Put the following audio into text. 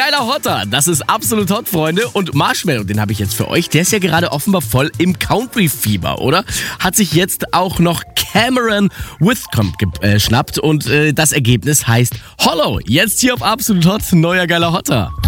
geiler Hotter, das ist Absolut Hot, Freunde. Und Marshmello, den habe ich jetzt für euch. Der ist ja gerade offenbar voll im Country-Fieber, oder? Hat sich jetzt auch noch Cameron Whitcomb geschnappt und das Ergebnis heißt Hollow. Jetzt hier auf Absolut Hot, neuer geiler Hotter.